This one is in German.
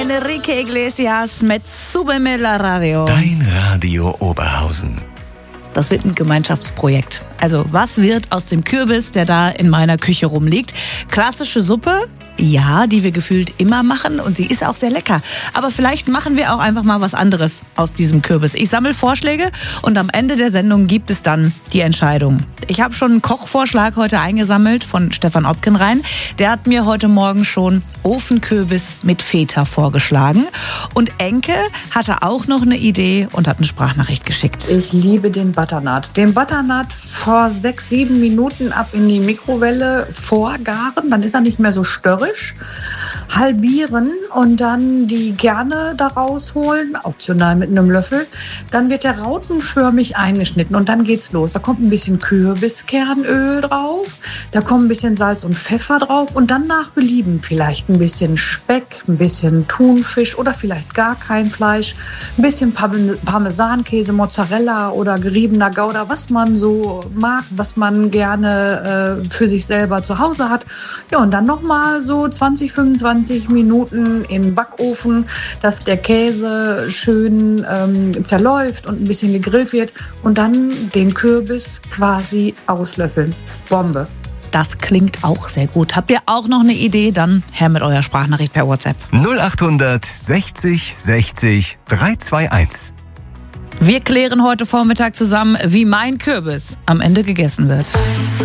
Enrique Iglesias mit Súbeme la Radio. Dein Radio Oberhausen. Das wird ein Gemeinschaftsprojekt. Also, was wird aus dem Kürbis, der da in meiner Küche rumliegt? Klassische Suppe? Ja, die wir gefühlt immer machen und sie ist auch sehr lecker. Aber vielleicht machen wir auch einfach mal was anderes aus diesem Kürbis. Ich sammle Vorschläge und am Ende der Sendung gibt es dann die Entscheidung. Ich habe schon einen Kochvorschlag heute eingesammelt von Stefan Opkenrein. Der hat mir heute Morgen schon Ofenkürbis mit Feta vorgeschlagen. Und Enke hatte auch noch eine Idee und hat eine Sprachnachricht geschickt. Ich liebe den Butternut. Den Butternut vor 6-7 Minuten ab in die Mikrowelle vorgaren, dann ist er nicht mehr so störrig. Halbieren und dann die Kerne da rausholen, optional mit einem Löffel. Dann wird der rautenförmig eingeschnitten und dann geht's los. Da kommt ein bisschen Kürbiskernöl drauf, da kommt ein bisschen Salz und Pfeffer drauf und dann nach Belieben vielleicht ein bisschen Speck, ein bisschen Thunfisch oder vielleicht gar kein Fleisch, ein bisschen Parmesankäse, Mozzarella oder geriebener Gouda, was man so mag, was man gerne für sich selber zu Hause hat. Ja, und dann nochmal so 20, 25 Minuten in den Backofen, dass der Käse schön zerläuft und ein bisschen gegrillt wird und dann den Kürbis quasi auslöffeln. Bombe. Das klingt auch sehr gut. Habt ihr auch noch eine Idee? Dann her mit eurer Sprachnachricht per WhatsApp. 0800 60 60 321. Wir klären heute Vormittag zusammen, wie mein Kürbis am Ende gegessen wird.